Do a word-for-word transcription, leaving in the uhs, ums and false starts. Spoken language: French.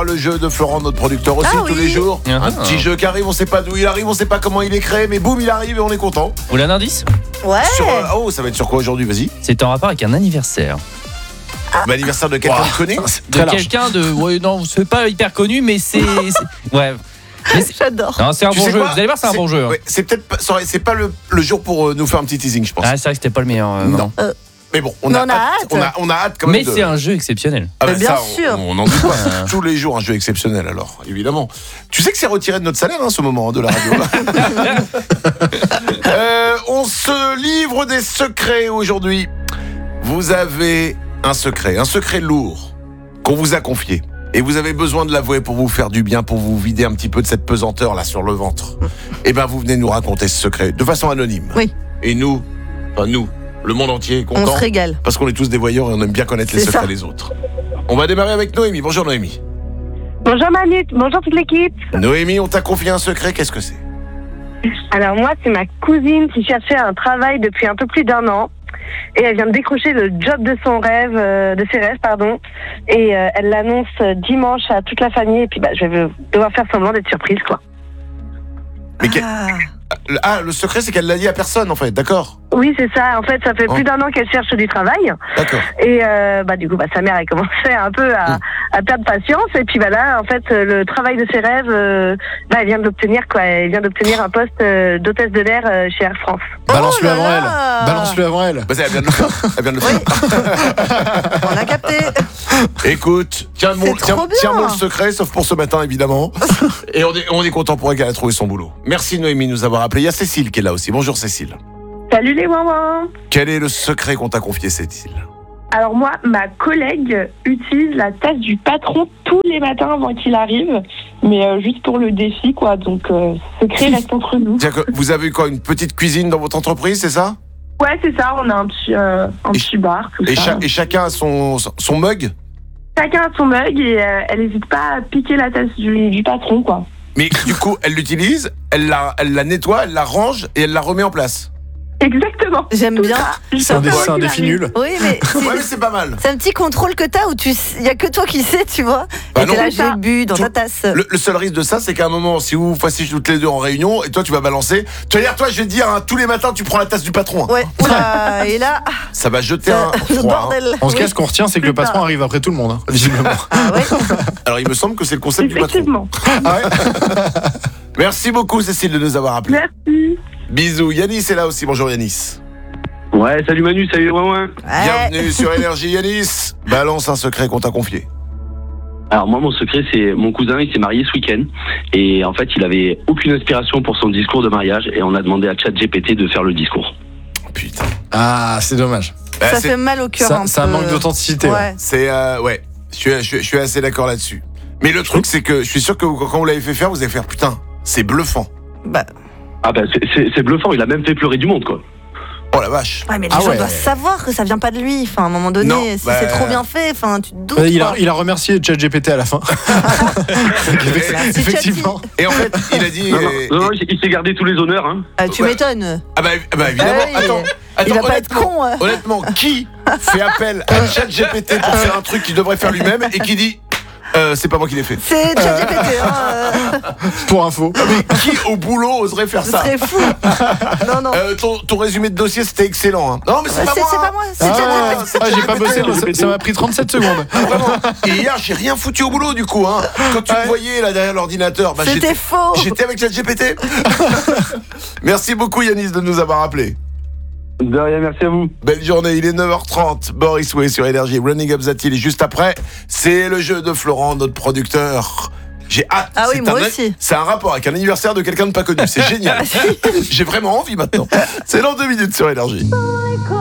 aura le jeu de Florent, notre producteur aussi, ah, tous oui. les jours. Ah. Un petit jeu qui arrive, on sait pas d'où il arrive, on sait pas comment il est créé, mais boum, il arrive et on est content. Vous voulez un indice ? Ouais. Sur, euh, oh, ça va être sur quoi aujourd'hui, vas-y. C'est en rapport avec un anniversaire. L'anniversaire de quelqu'un de connu. De quelqu'un de. Ouais, non, c'est pas hyper connu, mais c'est. c'est- Ouais. Mais c'est- J'adore. Non, c'est un Tu bon sais jeu. quoi Vous allez voir, c'est un C'est- bon jeu. hein. Ouais, c'est peut-être pas, ça aurait- c'est pas le, le jour pour euh, nous faire un petit teasing, je pense. Ah, c'est vrai que c'était pas le meilleur. euh, non. non. Euh, Mais bon, on mais a, on a hâte, hâte. On a, on a hâte quand même. Mais de- c'est un jeu exceptionnel. Ah bah Mais bien ça, sûr. On, on en doute pas. C'est tous les jours un jeu exceptionnel alors, évidemment. Tu sais que c'est retiré de notre salaire, hein, ce moment hein, de la radio. euh, on se livre des secrets aujourd'hui. Vous avez un secret, un secret lourd qu'on vous a confié. Et vous avez besoin de l'avouer pour vous faire du bien, pour vous vider un petit peu de cette pesanteur là sur le ventre. Et ben vous venez nous raconter ce secret de façon anonyme. Oui. Et nous, enfin nous, le monde entier est On content. se régale. Parce qu'on est tous des voyeurs et on aime bien connaître les C'est secrets ça. des autres. On va démarrer avec Noémie. Bonjour Noémie. Bonjour Manu, bonjour toute l'équipe. Noémie, on t'a confié un secret, qu'est-ce que c'est ? Alors moi, c'est ma cousine qui cherchait un travail depuis un peu plus d'un an. Et elle vient de décrocher le job de son rêve, euh, de ses rêves, pardon. Et euh, elle l'annonce dimanche à toute la famille. Et puis bah, je vais devoir faire semblant d'être surprise, quoi. Mais que- Ah. Ah, le secret c'est qu'elle l'a dit à personne en fait, d'accord ? Oui, c'est ça. En fait, ça fait Oh. plus d'un an qu'elle cherche du travail. D'accord. Et euh, bah du coup, bah sa mère a commencé un peu à, à perdre patience. Et puis bah là, en fait, le travail de ses rêves, euh, bah elle vient de l'obtenir, quoi. Elle vient d'obtenir un poste euh, d'hôtesse de l'air euh, chez Air France. Oh Balance-le là avant là. elle. Balance-le avant elle. Bah, ça, elle vient de le faire. Elle vient de le faire. On a capté. Écoute, tiens bon, C'est tiens, trop bien. tiens bon le secret, sauf pour ce matin évidemment. Et on est, on est content pour elle qu'elle a trouvé son boulot. Merci Noémie de nous avoir appelé. Il y a Cécile qui est là aussi. Bonjour Cécile. Salut les ouin. Quel est le secret qu'on t'a confié Cécile ? Alors moi, ma collègue utilise la tasse du patron tous les matins avant qu'il arrive, mais euh, juste pour le défi, quoi. Donc, euh, secret reste entre nous. C'est-à-dire que vous avez quoi, une petite cuisine dans votre entreprise, c'est ça ? Ouais, c'est ça. On a un petit, euh, un Et- petit bar, tout et, ça. cha- et chacun a son, son mug ? Chacun a son mug et euh, elle n'hésite pas à piquer la tasse du, du patron, quoi. Mais du coup, elle l'utilise, elle la, elle la nettoie, elle la range et elle la remet en place. Exactement. J'aime Tout bien. ça, juste C'est un, dé- avant c'est un qu'il défi arrive. nul. Oui, mais c'est, Ouais, mais c'est pas mal. c'est un petit contrôle que t'as où tu, il y a que toi qui sais, tu vois. Bah et non. t'es là, C'est ça. j'ai bu dans Tout- ta tasse. Le, le seul risque de ça, c'est qu'à un moment, si vous vous passez toutes les deux en réunion, et toi tu vas balancer, tu vas dire, toi je vais te dire, hein, tous les matins tu prends la tasse du patron. hein. Ouais. Oula, et là, Ça va jeter ça- un le froid. hein. bordel. En tout cas, Oui. ce qu'on retient, c'est que le C'est ça. patron arrive après tout le monde, hein, visiblement. Ah ouais. Alors il me semble que c'est le concept du patron. Effectivement. Ah ouais. Merci beaucoup Cécile de nous avoir appelé. Merci. Bisous. Yanis est là aussi. Bonjour Yanis. Ouais, salut Manu, salut Romain. Ouais. Bienvenue sur Énergie Yanis. Balance un secret qu'on t'a confié. Alors moi, mon secret, c'est mon cousin, il s'est marié ce week-end et en fait, il avait aucune inspiration pour son discours de mariage et on a demandé à ChatGPT de faire le discours. Oh, putain. Ah, c'est dommage. Bah, Ça c'est, fait mal au cœur Ça- un C'est un peu. manque d'authenticité. ouais. Ouais. c'est, euh, ouais. Je suis, je, suis- je suis assez d'accord là-dessus. Mais le truc, c'est que je suis sûr que vous- quand vous l'avez fait faire, vous allez faire putain, c'est bluffant. Bah, Ah ben, c'est- c'est c'est bluffant, il a même fait pleurer du monde, quoi. Oh la vache. ouais, mais les Ah gens ouais. doivent savoir que ça vient pas de lui. Enfin, à un moment donné, Non, si bah- c'est trop bien fait, enfin, tu te doutes. Euh, Il a, quoi. il a remercié ChatGPT à la fin. Merci, Effectivement. Et en fait, il a dit. Non, non, euh, non, non, il s'est- il s'est gardé tous les honneurs, hein. Ah, tu Ouais. m'étonnes. Ah bah, ah bah, évidemment. Ah oui, attends, attends, il va pas être honnêtement, con. hein. honnêtement, qui fait appel à ChatGPT pour faire un truc qu'il devrait faire lui-même et qui dit euh, c'est pas moi qui l'ai fait. C'est ChatGPT. Hein, euh, Pour info. Mais qui au boulot oserait faire ce ça? serait fou. Non, non. Euh, ton, ton résumé de dossier c'était excellent. Hein. Non mais c'est Ouais, pas c'est moi. c'est hein. pas moi, c'est Ah, ChatGPT. c'est ah, j'ai pas bossé, ChatGPT. mais ça- ça m'a pris trente-sept secondes. Ah, vraiment. Et hier j'ai rien foutu au boulot du coup. Hein. Quand tu me Ouais. voyais là derrière l'ordinateur, bah, C'était j'étais, faux. j'étais avec ChatGPT. Merci beaucoup Yanis de nous avoir appelés. De rien, merci à vous. Belle journée, il est neuf heures trente. Boris Way sur Énergie, Running Up That Hill. Et juste après, c'est le jeu de Florent, notre producteur. J'ai hâte. Ah oui, C'est moi un- aussi. C'est un rapport avec un anniversaire de quelqu'un de pas connu. C'est génial. J'ai vraiment envie maintenant. C'est dans deux minutes sur Énergie.